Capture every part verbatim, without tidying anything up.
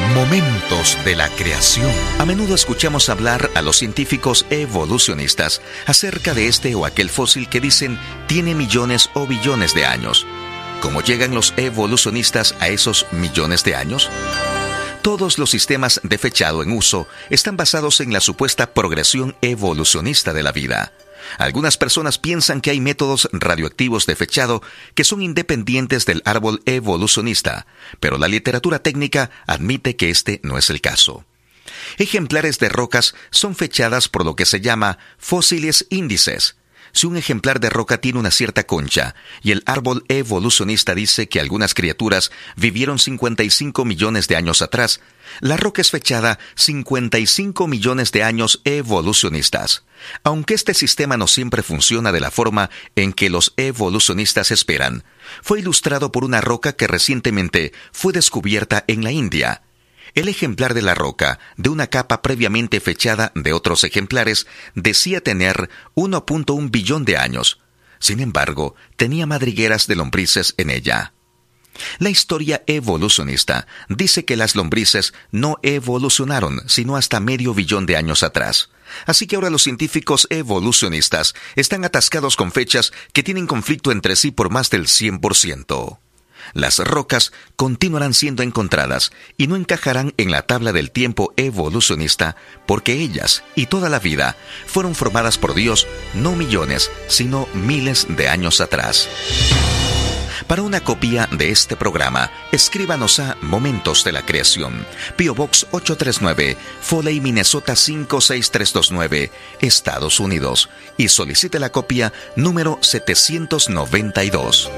Momentos de la creación. A menudo escuchamos hablar a los científicos evolucionistas acerca de este o aquel fósil que dicen tiene millones o billones de años. ¿Cómo llegan los evolucionistas a esos millones de años? Todos los sistemas de fechado en uso están basados en la supuesta progresión evolucionista de la vida. Algunas personas piensan que hay métodos radioactivos de fechado que son independientes del árbol evolucionista, pero la literatura técnica admite que este no es el caso. Ejemplares de rocas son fechadas por lo que se llama fósiles índices. Si un ejemplar de roca tiene una cierta concha y el árbol evolucionista dice que algunas criaturas vivieron cincuenta y cinco millones de años atrás, la roca es fechada cincuenta y cinco millones de años evolucionistas. Aunque este sistema no siempre funciona de la forma en que los evolucionistas esperan, fue ilustrado por una roca que recientemente fue descubierta en la India. El ejemplar de la roca, de una capa previamente fechada de otros ejemplares, decía tener uno punto uno billón de años. Sin embargo, tenía madrigueras de lombrices en ella. La historia evolucionista dice que las lombrices no evolucionaron sino hasta medio billón de años atrás. Así que ahora los científicos evolucionistas están atascados con fechas que tienen conflicto entre sí por más del cien por ciento. Las rocas continuarán siendo encontradas y no encajarán en la tabla del tiempo evolucionista porque ellas y toda la vida fueron formadas por Dios no millones, sino miles de años atrás. Para una copia de este programa, escríbanos a Momentos de la Creación, P O Box ocho tres nueve, Foley, Minnesota cinco seis tres dos nueve, Estados Unidos, y solicite la copia número setecientos noventa y dos.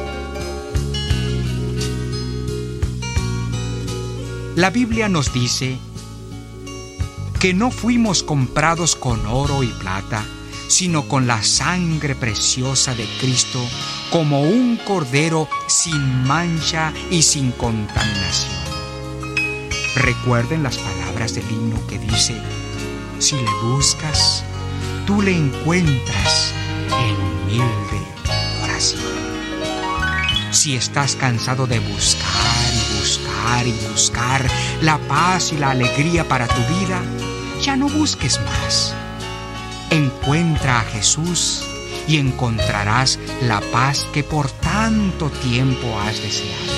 La Biblia nos dice que no fuimos comprados con oro y plata, sino con la sangre preciosa de Cristo, como un cordero sin mancha y sin contaminación. Recuerden las palabras del himno que dice: si le buscas, tú le encuentras en humilde oración. Si estás cansado de buscar y buscar y buscar la paz y la alegría para tu vida, ya no busques más. Encuentra a Jesús y encontrarás la paz que por tanto tiempo has deseado.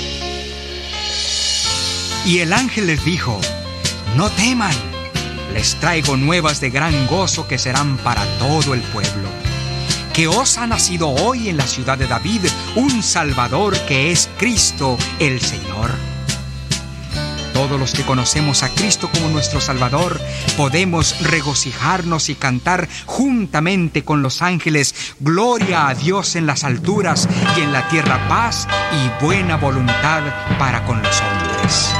Y el ángel les dijo: no teman, les traigo nuevas de gran gozo que serán para todo el pueblo. Que os ha nacido hoy en la ciudad de David un Salvador que es Cristo el Señor. Todos los que conocemos a Cristo como nuestro Salvador podemos regocijarnos y cantar juntamente con los ángeles: gloria a Dios en las alturas y en la tierra paz y buena voluntad para con los hombres.